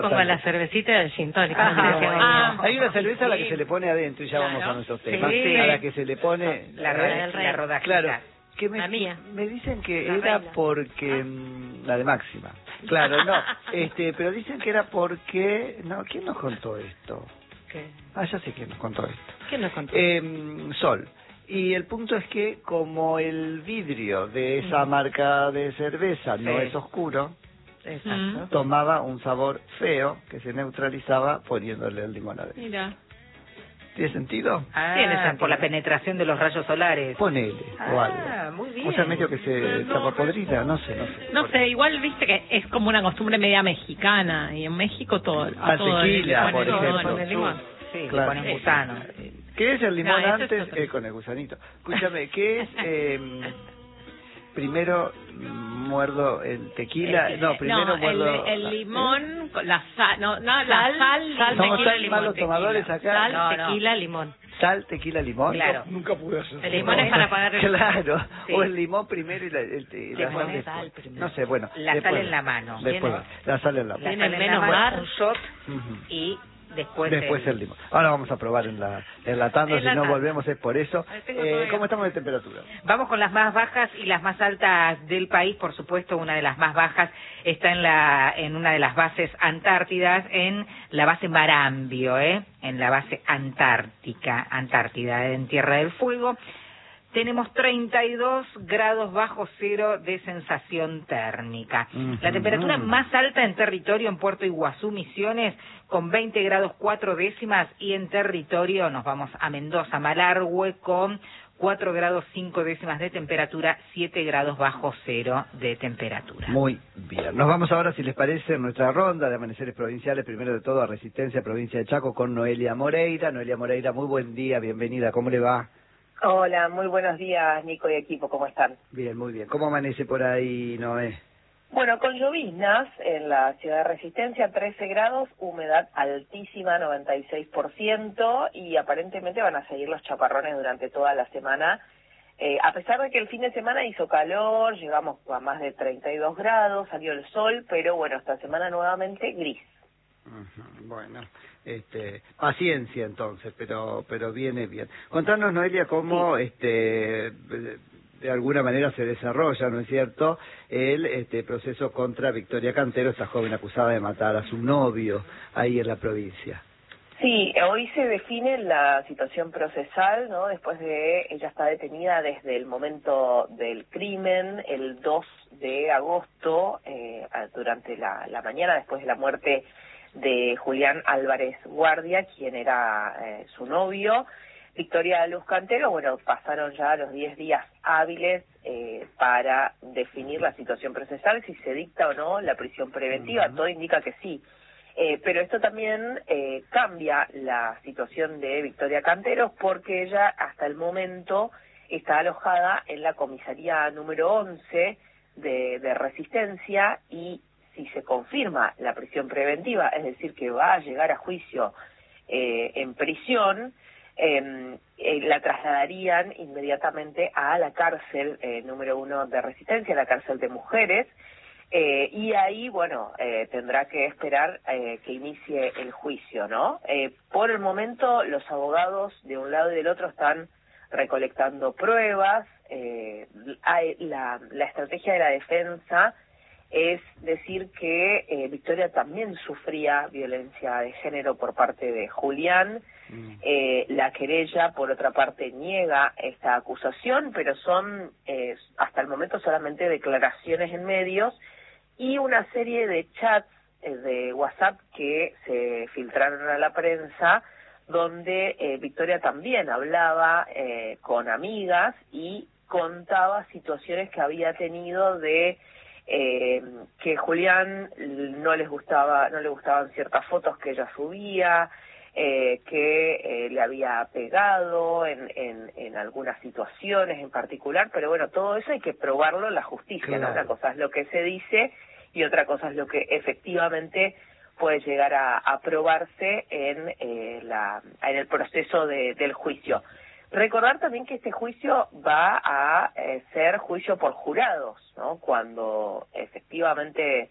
Como la cervecita del gin tonic. Hay una cerveza a la que se le pone adentro, y ya vamos a nuestros temas. Sí. A la que se le pone... La rodajita. Claro. Que la mía. me dicen que La era reina. porque... la de Máxima. Claro, no. Pero dicen que era porque... No, ¿quién nos contó esto? ¿Qué? Ya sé quién nos contó esto. ¿Quién nos contó? Sol. Y el punto es que como el vidrio de esa marca de cerveza no es oscuro, Exacto. tomaba un sabor feo que se neutralizaba poniéndole el limón adentro. Mira. ¿Tiene sentido? Tiene sentido. Por la penetración de los rayos solares. Ponele, o algo. Muy bien. O sea, medio que se tapa podrida, no sé. No sé, igual viste que es como una costumbre media mexicana, y en México todo... Al tequila, por ejemplo. Con el limón. Sí, Claro. le ponen gusano. ¿Qué es el limón No, eso antes? es otro. Con el gusanito. Escúchame, ¿qué es? Primero muerdo el tequila. No, primero muerdo... el limón, con la sal, la sal, Somos tequila, tan limón, malos tequila. tomadores acá. Sal, No, no. tequila, limón. Sal, tequila, limón. Claro. Nunca pude hacer. El limón es para apagar el... Claro, Sí. o el limón primero y la Le pones sal sal después. primero. No sé, bueno. La después, sal en la mano. Después, Tiene- la sal en la mano. La Tiene sal en la menos mano, mar. un shot Ujú. y después el limón. Ahora vamos a probar enlatando, si no Enlatando. volvemos es por eso. Tengo todavía. ¿Cómo estamos de temperatura? Vamos con las más bajas y las más altas del país. Por supuesto, una de las más bajas está en una de las bases antártidas, en la base Marambio, en la base Antártida, en Tierra del Fuego. Tenemos 32 grados bajo cero de sensación térmica. La temperatura más alta en territorio en Puerto Iguazú, Misiones, con 20 grados 4 décimas, y en territorio nos vamos a Mendoza, Malargüe, con 4 grados 5 décimas de temperatura, 7 grados bajo cero de temperatura. Muy bien. Nos vamos ahora, si les parece, en nuestra ronda de amaneceres provinciales, primero de todo a Resistencia, provincia de Chaco, con Noelia Moreira. Noelia Moreira, muy buen día, bienvenida, ¿cómo le va? Hola, muy buenos días, Nico y equipo, ¿cómo están? Bien, muy bien. ¿Cómo amanece por ahí, Noé? Bueno, con lloviznas en la ciudad de Resistencia, 13 grados, humedad altísima, 96%, y aparentemente van a seguir los chaparrones durante toda la semana. A pesar de que el fin de semana hizo calor, llegamos a más de 32 grados, salió el sol, pero bueno, esta semana nuevamente gris. Bueno, paciencia entonces, pero viene bien. Contanos, Noelia, cómo de alguna manera se desarrolla, ¿no es cierto?, el proceso contra Victoria Cantero, esta joven acusada de matar a su novio ahí en la provincia. Sí, hoy se define la situación procesal, ¿no? Después de, ella está detenida desde el momento del crimen, el 2 de agosto, durante la mañana, después de la muerte de Julián Álvarez Guardia, quien era su novio. Victoria Luz Cantero, bueno, pasaron ya los 10 días hábiles para definir la situación procesal, si se dicta o no la prisión preventiva. Todo indica que sí. Pero esto también cambia la situación de Victoria Cantero, porque ella hasta el momento está alojada en la comisaría número 11 de Resistencia, y si se confirma la prisión preventiva, es decir, que va a llegar a juicio en prisión, la trasladarían inmediatamente a la cárcel número 1 de Resistencia, la cárcel de mujeres, y ahí, bueno, tendrá que esperar que inicie el juicio, ¿no? Por el momento, los abogados de un lado y del otro están recolectando pruebas. La estrategia de la defensa es decir que Victoria también sufría violencia de género por parte de Julián. La querella, por otra parte, niega esta acusación, pero son hasta el momento solamente declaraciones en medios y una serie de chats de WhatsApp que se filtraron a la prensa, donde Victoria también hablaba con amigas y contaba situaciones que había tenido de que Julián no le gustaban ciertas fotos que ella subía, que le había pegado en algunas situaciones en particular, pero bueno, todo eso hay que probarlo en la justicia, claro, ¿no? Una cosa es lo que se dice y otra cosa es lo que efectivamente puede llegar a probarse en el proceso del juicio. Recordar también que este juicio va a ser juicio por jurados, ¿no? Cuando efectivamente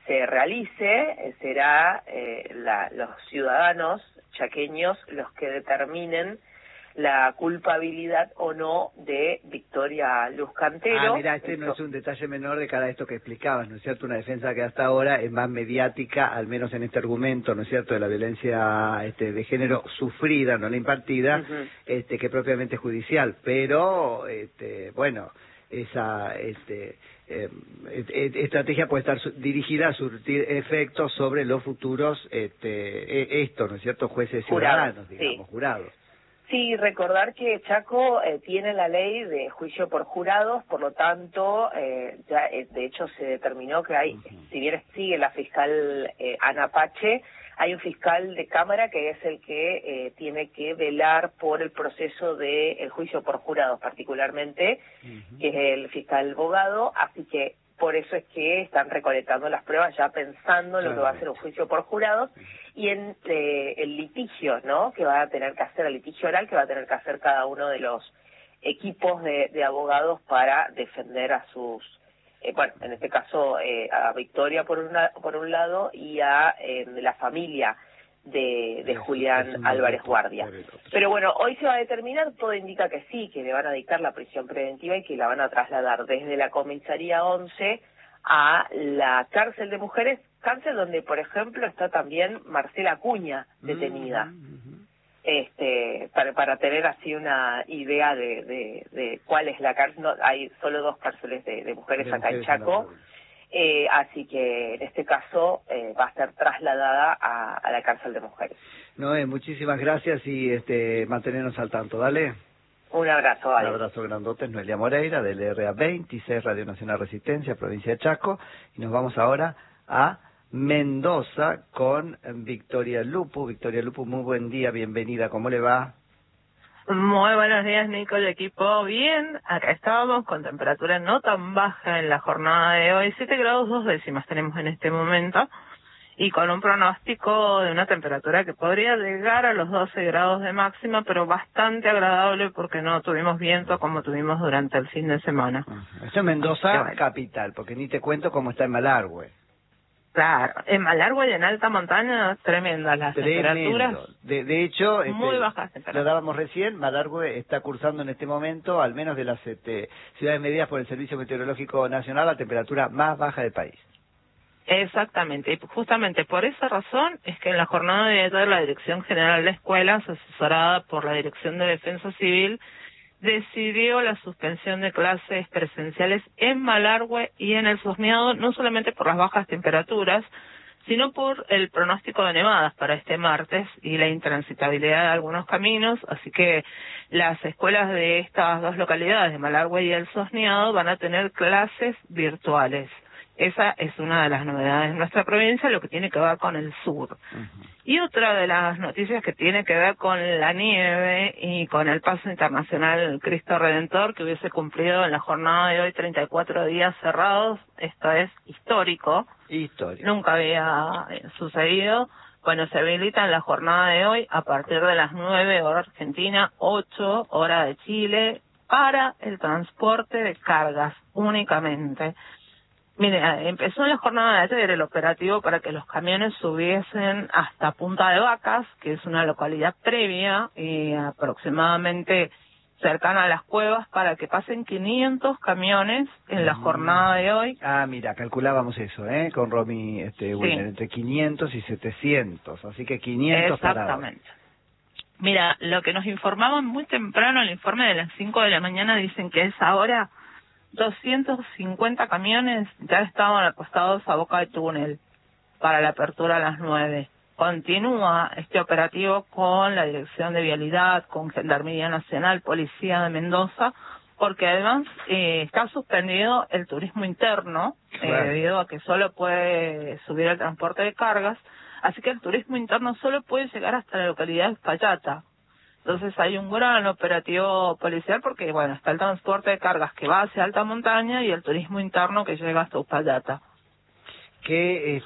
se realice, será los ciudadanos chaqueños los que determinen la culpabilidad o no de Victoria Luz Cantero. Mira, no es un detalle menor de cara a esto que explicabas, ¿no es cierto? Una defensa que hasta ahora es más mediática, al menos en este argumento, ¿no es cierto?, de la violencia de género sufrida, no la impartida, que propiamente judicial. Pero, bueno, esa estrategia puede estar dirigida a surtir efectos sobre los futuros, esto, ¿no es cierto?, jueces ciudadanos, digamos, jurados. Sí, recordar que Chaco tiene la ley de juicio por jurados, por lo tanto, ya de hecho se determinó que hay, si bien sigue la fiscal Ana Pache, hay un fiscal de Cámara que es el que tiene que velar por el proceso de el juicio por jurados particularmente, que es el fiscal Bogado, así que por eso es que están recolectando las pruebas ya pensando en lo que va a ser un juicio por jurados y en el litigio, ¿no?, que va a tener que hacer, el litigio oral que va a tener que hacer cada uno de los equipos de abogados para defender a sus, bueno, en este caso a Victoria por un lado y a la familia de Julián Álvarez Guardia. Pero bueno, hoy se va a determinar, todo indica que sí, que le van a dictar la prisión preventiva y que la van a trasladar desde la comisaría 11 a la cárcel de mujeres, cárcel donde, por ejemplo, está también Marcela Acuña detenida. Para tener así una idea de cuál es la cárcel. No, hay solo 2 cárceles de mujeres acá en Chaco. Así que en este caso va a ser trasladada a la cárcel de mujeres. Noé, muchísimas gracias y mantenernos al tanto, dale. Un abrazo, vale. Un abrazo grandote, Noelia Moreira, del RA 26, Radio Nacional Resistencia, provincia de Chaco, y nos vamos ahora a Mendoza con Victoria Lupu. Victoria Lupu, muy buen día, bienvenida, ¿cómo le va? Muy buenos días, Nico, el equipo. Bien, acá estábamos con temperatura no tan baja en la jornada de hoy, 7 grados 2 décimas tenemos en este momento, y con un pronóstico de una temperatura que podría llegar a los 12 grados de máxima, pero bastante agradable porque no tuvimos viento como tuvimos durante el fin de semana. Esto es Mendoza capital, porque ni te cuento cómo está en Malargüe. Claro, en Malargüe y en alta montaña, tremendas las temperaturas. De hecho, muy bajas temperaturas. Lo dábamos recién, Malargüe está cursando en este momento, al menos de las ciudades medidas por el Servicio Meteorológico Nacional, la temperatura más baja del país. Exactamente, y justamente por esa razón es que en la jornada de ayer la Dirección General de Escuelas, asesorada por la Dirección de Defensa Civil, decidió la suspensión de clases presenciales en Malargüe y en el Sosneado, no solamente por las bajas temperaturas, sino por el pronóstico de nevadas para este martes y la intransitabilidad de algunos caminos, así que las escuelas de estas 2 localidades, de Malargüe y el Sosneado, van a tener clases virtuales. Esa es una de las novedades de nuestra provincia, lo que tiene que ver con el sur. Y otra de las noticias que tiene que ver con la nieve y con el paso internacional Cristo Redentor, que hubiese cumplido en la jornada de hoy 34 días cerrados. Esto es histórico. Nunca había sucedido. Bueno, se habilita en la jornada de hoy a partir de las 9 hora Argentina, 8 hora de Chile, para el transporte de cargas únicamente. Mire, empezó en la jornada de ayer el operativo para que los camiones subiesen hasta Punta de Vacas, que es una localidad previa y aproximadamente cercana a las cuevas, para que pasen 500 camiones en la jornada de hoy. Mira, calculábamos eso, con Romy Wilner, entre 500 y 700, así que 500 exactamente. Mira, lo que nos informaban muy temprano, el informe de las 5 de la mañana, dicen que es ahora 250 camiones ya estaban acostados a boca de túnel para la apertura a las 9. Continúa este operativo con la Dirección de Vialidad, con Gendarmería Nacional, Policía de Mendoza, porque además está suspendido el turismo interno, debido a que solo puede subir el transporte de cargas, así que el turismo interno solo puede llegar hasta la localidad de Uspallata. Entonces hay un gran operativo policial porque, bueno, está el transporte de cargas que va hacia alta montaña y el turismo interno que llega hasta Uspallata. Qué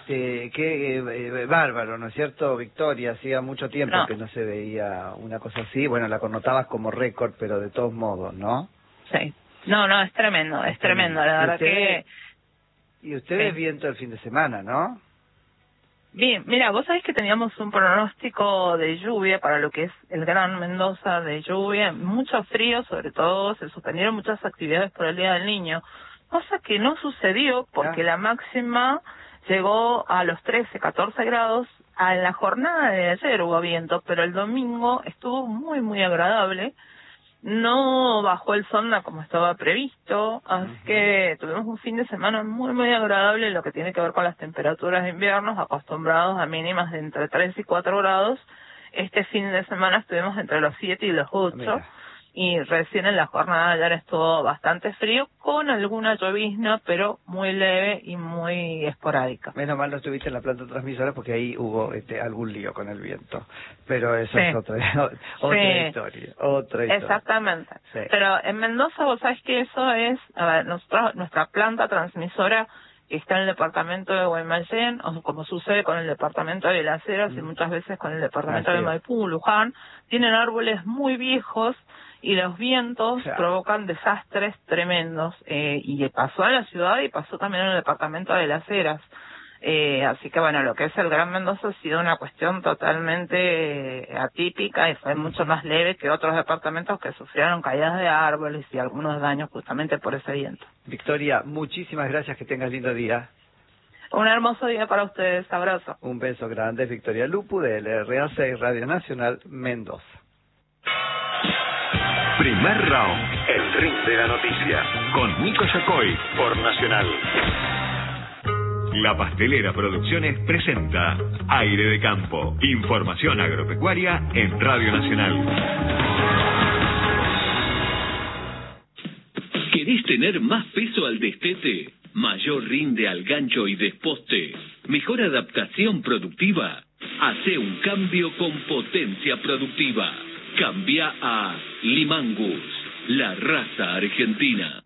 bárbaro, ¿no es cierto, Victoria? Hacía mucho tiempo que no se veía una cosa así. Bueno, la connotabas como récord, pero de todos modos, ¿no? Sí. No, es tremendo, es tremendo. La verdad que Y ustedes Sí. viento el fin de semana, ¿no? Bien, mira, vos sabés que teníamos un pronóstico de lluvia para lo que es el Gran Mendoza, de lluvia, mucho frío, sobre todo se suspendieron muchas actividades por el Día del Niño, cosa que no sucedió porque la máxima llegó a los 13, 14 grados. En la jornada de ayer hubo viento, pero el domingo estuvo muy, muy agradable. No bajó el sonda como estaba previsto, así que tuvimos un fin de semana muy, muy agradable en lo que tiene que ver con las temperaturas de invierno, acostumbrados a mínimas de entre 3 y 4 grados. Este fin de semana estuvimos entre los 7 y los 8, Mira. y recién en la jornada de ayer estuvo bastante frío, con alguna llovizna, pero muy leve y muy esporádica. Menos mal no estuviste en la planta transmisora porque ahí hubo algún lío con el viento. Pero eso Sí. es otra Sí. historia. Otra historia. Exactamente. Sí. Pero en Mendoza, vos sabés que eso es, a ver, nuestra planta transmisora que está en el departamento de Guaymallén, o como sucede con el departamento de Las Heras y muchas veces con el departamento Así de es. Maipú, Luján, tienen árboles muy viejos y los vientos Claro. provocan desastres tremendos. Y pasó en la ciudad y pasó también en el departamento de Las Heras. Así que bueno, lo que es el Gran Mendoza ha sido una cuestión totalmente atípica y fue mucho más leve que otros departamentos que sufrieron caídas de árboles y algunos daños justamente por ese viento. Victoria, muchísimas gracias, que tengas lindo día. Un hermoso día para ustedes, abrazo. Un beso grande, Victoria Lupu, de LRA6 Radio Nacional, Mendoza. Primer round, el ring de la noticia, con Nico Yacoy, por Nacional. La Pastelera Producciones presenta Aire de Campo, información agropecuaria en Radio Nacional. ¿Querés tener más peso al destete? ¿Mayor rinde al gancho y desposte? ¿Mejor adaptación productiva? Hacé un cambio con potencia productiva. Cambia a Limangus, la raza argentina.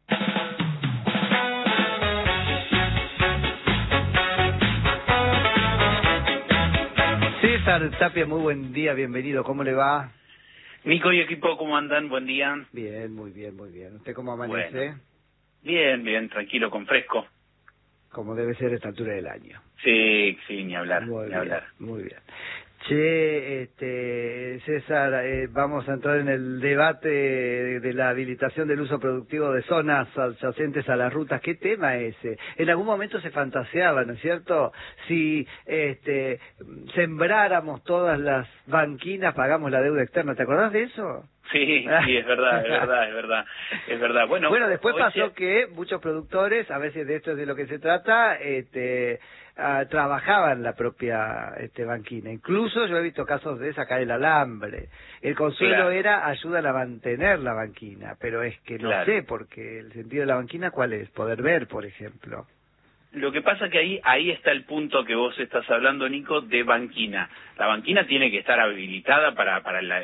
César Tapia, muy buen día, bienvenido, ¿cómo le va? Nico y equipo, ¿cómo andan? Buen día. Bien, muy bien, muy bien. ¿Usted cómo amanece? Bueno. Bien, bien, tranquilo, con fresco. Como debe ser a esta altura del año. Sí, ni hablar, Muy ni bien, hablar. muy bien. Che, César, vamos a entrar en el debate de la habilitación del uso productivo de zonas adyacentes a las rutas. ¿Qué tema es ese? En algún momento se fantaseaba, ¿no es cierto? Si sembráramos todas las banquinas, pagamos la deuda externa. ¿Te acordás de eso? Sí, es verdad. Bueno, después hoy pasó sí- que muchos productores, a veces de esto es de lo que se trata, trabajaban la propia banquina. Incluso yo he visto casos de sacar el alambre. El consuelo Claro. era ayuda a mantener la banquina, pero es que no Claro. sé, porque el sentido de la banquina, ¿cuál es? Poder ver, por ejemplo. Lo que pasa que ahí está el punto que vos estás hablando, Nico, de banquina. La banquina tiene que estar habilitada para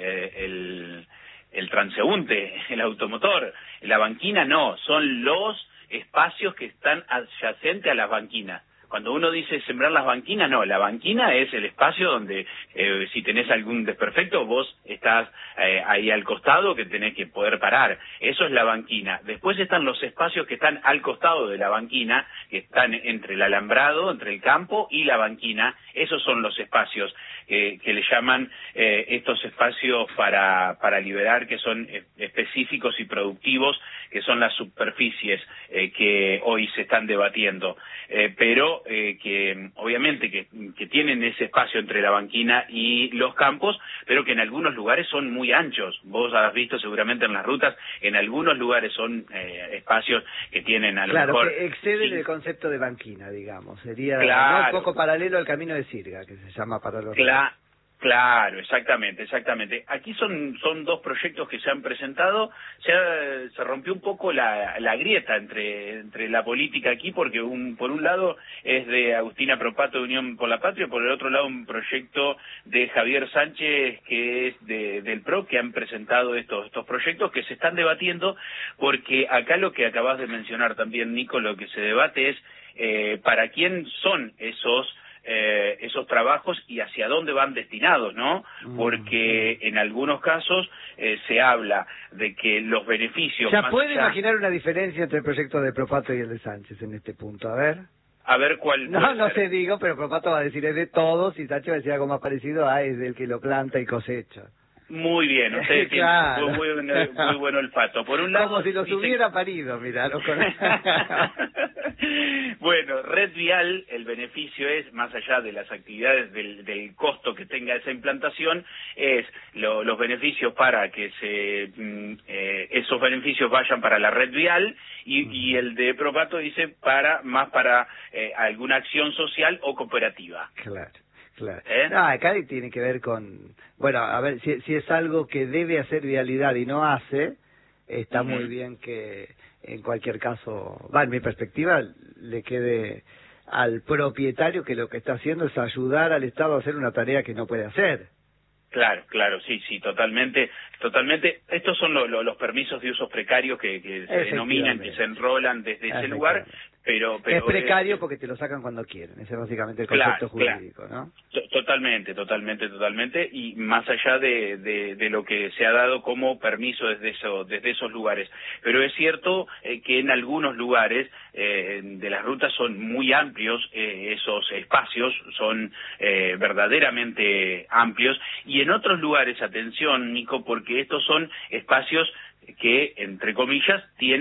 el transeúnte, el automotor. La banquina no, son los espacios que están adyacentes a las banquinas. Cuando uno dice sembrar las banquinas, no, la banquina es el espacio donde si tenés algún desperfecto, vos estás ahí al costado que tenés que poder parar. Eso es la banquina. Después están los espacios que están al costado de la banquina, que están entre el alambrado, entre el campo y la banquina. Esos son los espacios que le llaman estos espacios para liberar, que son específicos y productivos, que son las superficies que hoy se están debatiendo. Pero que obviamente que tienen ese espacio entre la banquina y los campos, pero que en algunos lugares son muy anchos. Vos has visto seguramente en las rutas, en algunos lugares son espacios que tienen a lo Claro, mejor... que exceden sí, el concepto de banquina, digamos. Sería Claro. ¿no? un poco paralelo al camino de Sirga, que se llama para los... Claro, exactamente. Aquí son dos proyectos que se han presentado. Se rompió un poco la grieta entre la política aquí, porque por un lado es de Agustina Propato de Unión por la Patria, por el otro lado un proyecto de Javier Sánchez, que es del PRO, que han presentado estos proyectos que se están debatiendo, porque acá lo que acabas de mencionar también, Nico, lo que se debate es para quién son esos trabajos y hacia dónde van destinados, ¿no? Porque en algunos casos se habla de que los beneficios... ¿Ya más puede allá- imaginar una diferencia entre el proyecto de Propato y el de Sánchez en este punto? A ver. A ver cuál... No sé, digo, pero Propato va a decir es de todos y Sacho va a decir algo más parecido a es del que lo planta y cosecha. Muy bien, usted claro. tiene muy buen olfato. Por un lado, como si los hubiera parido, mirá. Bueno, red vial, el beneficio es, más allá de las actividades del costo que tenga esa implantación, es los beneficios para que esos beneficios vayan para la red vial y el de Propato dice para alguna acción social o cooperativa. Claro. No, acá tiene que ver con... Bueno, a ver, si es algo que debe hacer vialidad y no hace, está muy bien que en cualquier caso, en mi perspectiva, le quede al propietario que lo que está haciendo es ayudar al Estado a hacer una tarea que no puede hacer. Claro, sí, totalmente. Estos son los permisos de usos precarios que se denominan, que se enrolan desde ese lugar, pero es precario porque te lo sacan cuando quieren, ese es básicamente el concepto jurídico, ¿no? Totalmente, y más allá de lo que se ha dado como permiso desde esos lugares. Pero es cierto que en algunos lugares de las rutas son muy amplios, esos espacios son verdaderamente amplios, y en otros lugares, atención, Nico, porque estos son espacios que, entre comillas,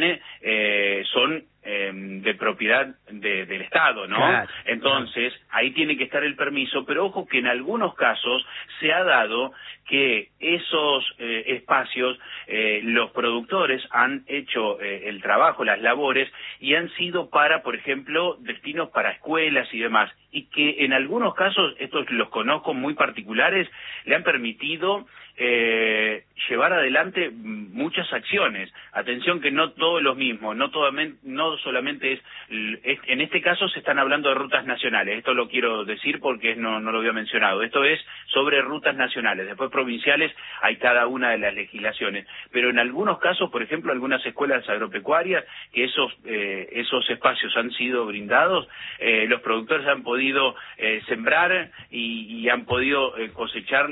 son de propiedad del Estado, ¿no? Claro, entonces, ahí tiene que estar el permiso, pero ojo que en algunos casos se ha dado que esos espacios, los productores han hecho el trabajo, las labores, y han sido por ejemplo, destinos para escuelas y demás, y que en algunos casos, estos los conozco muy particulares, le han permitido llevar adelante muchas acciones. Atención que no todo lo mismo, no solamente en este caso se están hablando de rutas nacionales, esto lo quiero decir porque no lo había mencionado, esto es sobre rutas nacionales, después provinciales hay cada una de las legislaciones, pero en algunos casos, por ejemplo, algunas escuelas agropecuarias, que esos espacios han sido brindados, los productores han podido sembrar y han podido cosechar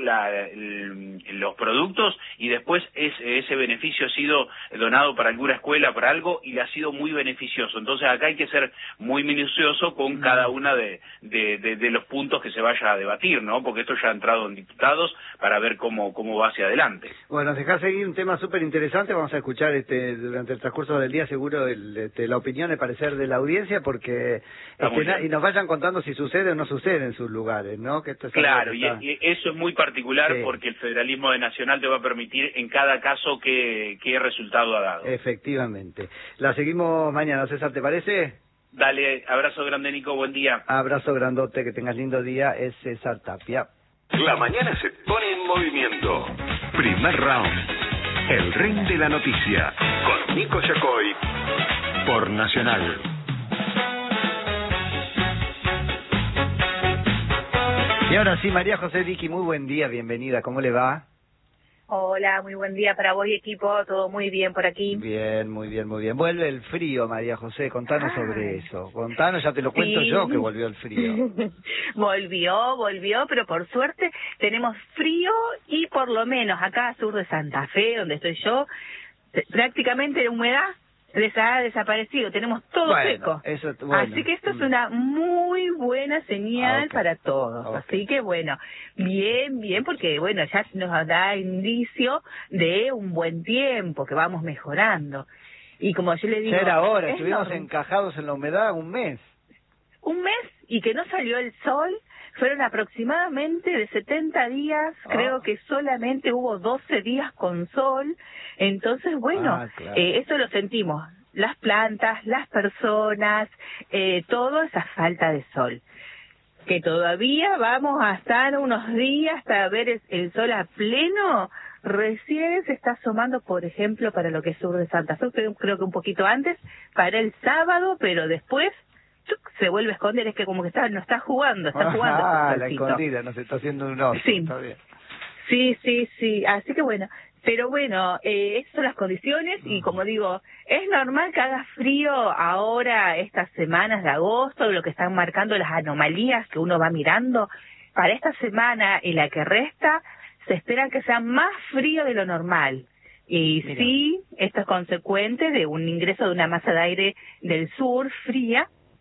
los productos, y después ese beneficio ha sido donado para alguna escuela, para algo, y le ha sido muy beneficioso. Entonces acá hay que ser muy minucioso con cada una de los puntos que se vaya a debatir, ¿no? Porque esto ya ha entrado en diputados para ver cómo va hacia adelante. Bueno, dejá seguir un tema súper interesante, vamos a escuchar durante el transcurso del día seguro la opinión, el parecer de la audiencia, porque y nos vayan contando si sucede o no sucede en sus lugares, ¿no? Que esto es claro, y eso es muy particular, sí, porque el federalismo de nacional te va a permitir en cada caso qué resultado ha dado. Efectivamente. La seguimos mañana, César, ¿te parece? Dale, abrazo grande, Nico, buen día. Abrazo grandote, que tengas lindo día, es César Tapia. La mañana se pone en movimiento. Primer round. El ring de la noticia. Con Nico Yacoy. Por Nacional. Y ahora sí, María José Vicky, muy buen día, bienvenida, ¿cómo le va? Hola, muy buen día para vos y equipo, todo muy bien por aquí. Bien, muy bien. Vuelve el frío, María José, contanos sobre eso. Contanos, ya te lo cuento yo que volvió el frío. volvió, pero por suerte tenemos frío y por lo menos acá sur de Santa Fe, donde estoy yo, prácticamente la humedad ha desaparecido, tenemos todo seco. Así que esto es una muy buena señal para todos. Así que bueno, bien, porque bueno, ya nos da indicio de un buen tiempo, que vamos mejorando. Y como yo le digo... Ya era hora, estuvimos encajados en la humedad un mes. Un mes y que no salió el sol. Fueron aproximadamente de 70 días, creo que solamente hubo 12 días con sol. Entonces, bueno, eso lo sentimos. Las plantas, las personas, toda esa falta de sol. Que todavía vamos a estar unos días hasta ver el sol a pleno. Recién se está asomando, por ejemplo, para lo que es sur de Santa Fe, creo que un poquito antes, para el sábado, pero después... se vuelve a esconder, es que como que no está jugando, la escondida, nos está haciendo un oso, está bien. Sí, así que bueno, pero bueno, esas son las condiciones y como digo, es normal que haga frío ahora, estas semanas de agosto, lo que están marcando las anomalías que uno va mirando. Para esta semana y la que resta, se espera que sea más frío de lo normal. Y sí, esto es consecuente de un ingreso de una masa de aire del sur fría,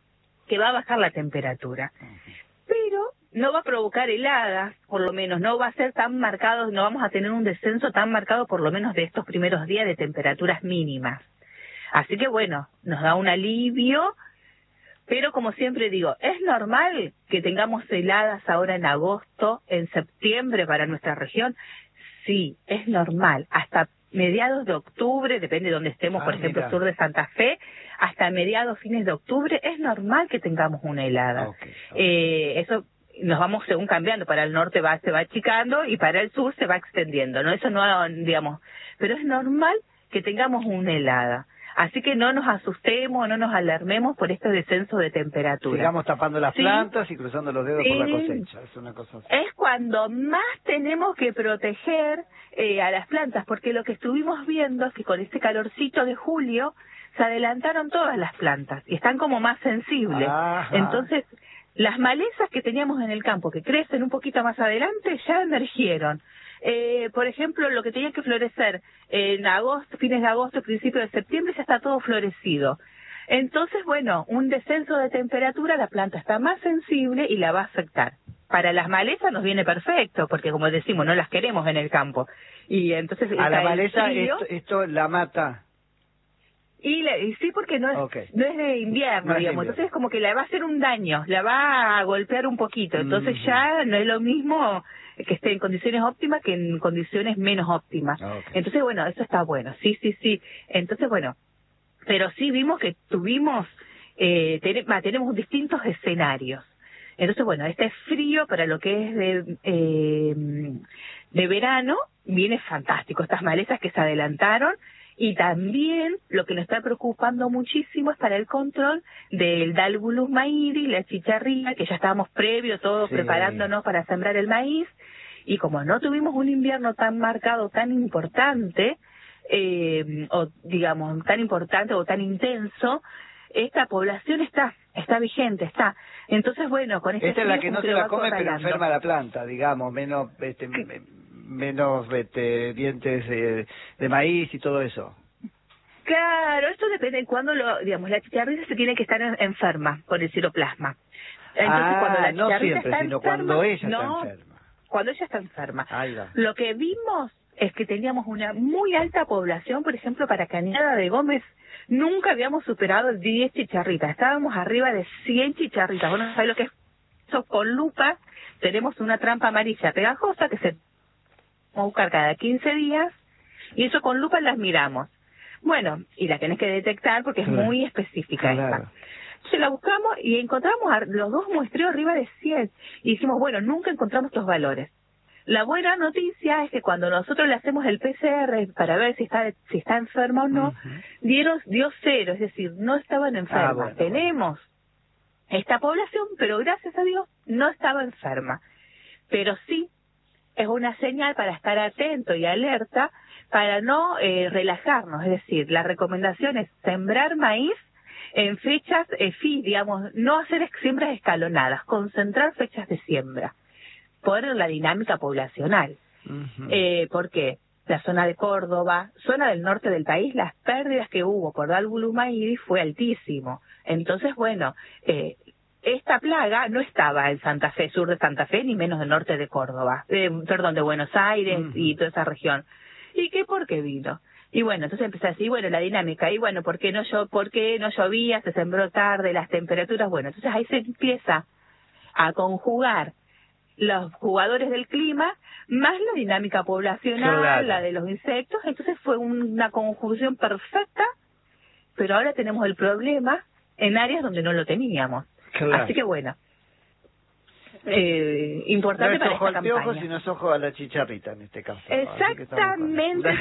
que va a bajar la temperatura. Pero no va a provocar heladas, por lo menos, no va a ser tan marcado, no vamos a tener un descenso tan marcado por lo menos de estos primeros días de temperaturas mínimas. Así que bueno, nos da un alivio, pero como siempre digo, ¿es normal que tengamos heladas ahora en agosto, en septiembre para nuestra región? Sí, es normal. Hasta mediados de octubre, depende de donde estemos, por ejemplo, sur de Santa Fe, hasta mediados, fines de octubre, es normal que tengamos una helada. Eso nos vamos según cambiando, para el norte se va achicando y para el sur se va extendiendo, ¿no? Eso no, digamos, pero es normal que tengamos una helada. Así que no nos asustemos, no nos alarmemos por este descenso de temperatura. Sigamos tapando las plantas y cruzando los dedos por la cosecha. Es una cosa así. Es cuando más tenemos que proteger a las plantas, porque lo que estuvimos viendo es que con este calorcito de julio se adelantaron todas las plantas y están como más sensibles. Ajá. Entonces, las malezas que teníamos en el campo, que crecen un poquito más adelante, ya emergieron. Por ejemplo, lo que tenía que florecer en agosto, fines de agosto, principios de septiembre, ya está todo florecido. Entonces, bueno, un descenso de temperatura, la planta está más sensible y la va a afectar. Para las malezas nos viene perfecto, porque como decimos, no las queremos en el campo. Y entonces a la maleza esto la mata. Y sí, porque no es de invierno, digamos. Entonces es como que le va a hacer un daño, la va a golpear un poquito. Entonces ya no es lo mismo que esté en condiciones óptimas que en condiciones menos óptimas. Entonces, bueno, eso está bueno. Sí. Entonces, bueno, pero sí vimos que tenemos distintos escenarios. Entonces, bueno, este frío para lo que es de verano viene fantástico. Estas malezas que se adelantaron. Y también lo que nos está preocupando muchísimo es para el control del Dalbulus mairi, la chicharrilla, que ya estábamos preparándonos para sembrar el maíz. Y como no tuvimos un invierno tan marcado, tan importante, o digamos, tan importante o tan intenso, esta población está vigente, está. Entonces, bueno, con esta es la que no se la come, pero enferma la planta, digamos, menos dientes de maíz y todo eso. Claro, esto depende de cuando la chicharrilla se tiene que estar enferma con el ciroplasma. Entonces, cuando la no siempre, sino enferma, cuando ella está enferma. Cuando ella está enferma. Lo que vimos es que teníamos una muy alta población, por ejemplo, para Cañada de Gómez, nunca habíamos superado 10 chicharritas, estábamos arriba de 100 chicharritas. Bueno, ¿sabes lo que es eso? Con lupa tenemos una trampa amarilla pegajosa que se va a buscar cada 15 días y eso con lupa las miramos. Bueno, y la tenés que detectar porque es muy específica esta. Entonces la buscamos y encontramos los dos muestreos arriba de 100 y dijimos, bueno, nunca encontramos estos valores. La buena noticia es que cuando nosotros le hacemos el PCR para ver si está enferma o no, dio 0, es decir, no estaban enfermas. Tenemos esta población, pero gracias a Dios no estaba enferma. Pero sí es una señal para estar atento y alerta, para no relajarnos. Es decir, la recomendación es sembrar maíz en fechas, digamos, no hacer siembras escalonadas, concentrar fechas de siembra por la dinámica poblacional. Porque la zona de Córdoba, zona del norte del país, las pérdidas que hubo por Dalbulus mairi fue altísimo. Entonces, bueno, esta plaga no estaba en Santa Fe, sur de Santa Fe, ni menos del norte de Córdoba, de Buenos Aires y toda esa región. ¿Y por qué vino? Y bueno, entonces empecé así, bueno, la dinámica, y bueno, ¿por qué no llovía? Se sembró tarde, las temperaturas, bueno, entonces ahí se empieza a conjugar los jugadores del clima, más la dinámica poblacional, la de los insectos, entonces fue una conjunción perfecta, pero ahora tenemos el problema en áreas donde no lo teníamos. Así que bueno, importante no es para esta campaña. Ojo, sino es ojo a la chicharrita en este caso. Exactamente.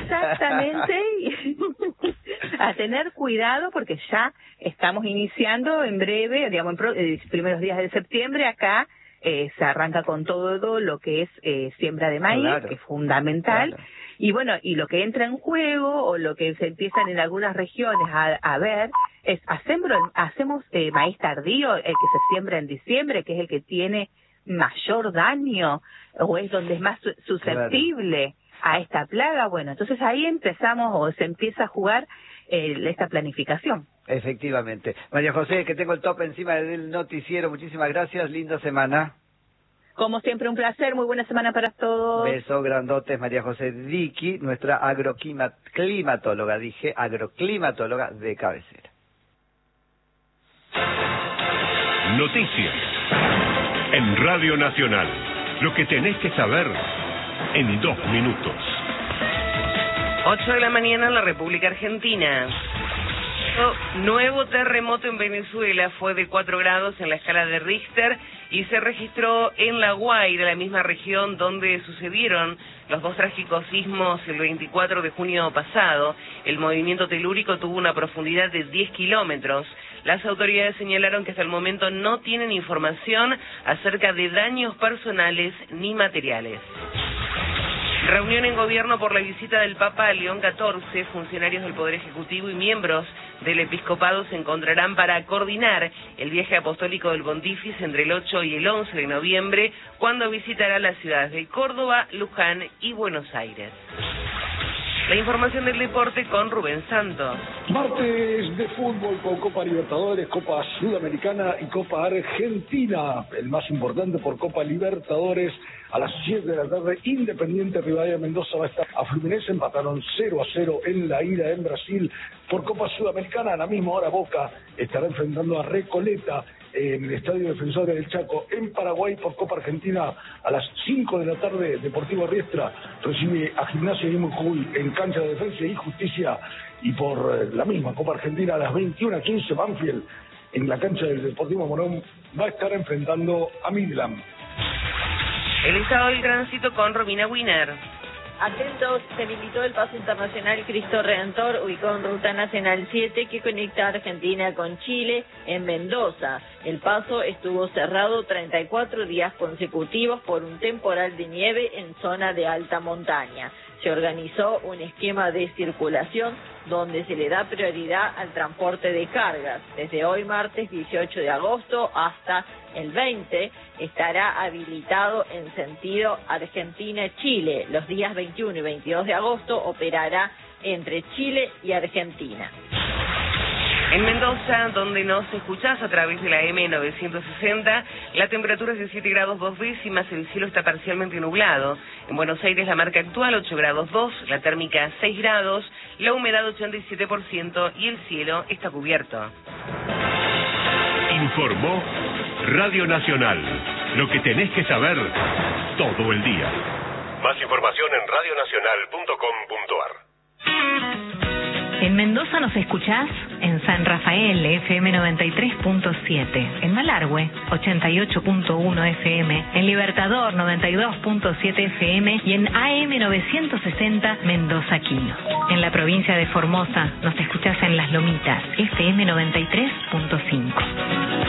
A tener cuidado porque ya estamos iniciando en breve, digamos, en primeros días de septiembre acá. Se arranca con todo lo que es siembra de maíz, que es fundamental, y bueno, y lo que entra en juego o lo que se empiezan en algunas regiones a ver es hacemos maíz tardío, el que se siembra en diciembre, que es el que tiene mayor daño o es donde es más susceptible a esta plaga. Bueno, entonces ahí empezamos o se empieza a jugar esta planificación. Efectivamente. María José, que tengo el top encima del noticiero, muchísimas gracias, linda semana. Como siempre, un placer, muy buena semana para todos. Besos grandotes, María José Diqui, nuestra agroclimatóloga, agroclimatóloga de cabecera. Noticias en Radio Nacional. Lo que tenés que saber en 2 minutos. 8 de la mañana en la República Argentina. Nuevo terremoto en Venezuela, fue de 4 grados en la escala de Richter y se registró en La Guaira, la misma región donde sucedieron los 2 trágicos sismos el 24 de junio pasado. El movimiento telúrico tuvo una profundidad de 10 kilómetros. Las autoridades señalaron que hasta el momento no tienen información acerca de daños personales ni materiales. Reunión en gobierno por la visita del Papa León XIV. Funcionarios del Poder Ejecutivo y miembros del Episcopado se encontrarán para coordinar el viaje apostólico del Pontífice entre el 8 y el 11 de noviembre, cuando visitará las ciudades de Córdoba, Luján y Buenos Aires. La información del deporte con Rubén Santos. Martes de fútbol con Copa Libertadores, Copa Sudamericana y Copa Argentina. El más importante por Copa Libertadores, a las 7 de la tarde, Independiente Rivadavia Mendoza va a estar a Fluminense, empataron 0-0 en la ida en Brasil. Por Copa Sudamericana, a la misma hora Boca estará enfrentando a Recoleta en el Estadio Defensores del Chaco. En Paraguay, por Copa Argentina, a las 5 de la tarde, Deportivo Riestra recibe a Gimnasia de Jujuy en cancha de Defensa y Justicia. Y por la misma Copa Argentina, a las 21:15, Banfield en la cancha del Deportivo Morón va a estar enfrentando a Midland. El estado del tránsito con Romina Wiener. Atentos, se habilitó el paso internacional Cristo Redentor, ubicado en Ruta Nacional 7, que conecta Argentina con Chile en Mendoza. El paso estuvo cerrado 34 días consecutivos por un temporal de nieve en zona de alta montaña. Se organizó un esquema de circulación donde se le da prioridad al transporte de cargas. Desde hoy, martes 18 de agosto, hasta el 20, estará habilitado en sentido Argentina-Chile. Los días 21 y 22 de agosto operará entre Chile y Argentina. En Mendoza, donde nos escuchás a través de la M960, la temperatura es de 7 grados 2 décimas, el cielo está parcialmente nublado. En Buenos Aires la marca actual 8 grados 2, la térmica 6 grados, la humedad 87% y el cielo está cubierto. Informó Radio Nacional. Lo que tenés que saber todo el día. Más información en radionacional.com.ar. En Mendoza nos escuchás en San Rafael, FM 93.7, en Malargüe, 88.1 FM, en Libertador, 92.7 FM y en AM 960 Mendoza Quino. En la provincia de Formosa nos escuchás en Las Lomitas, FM 93.5.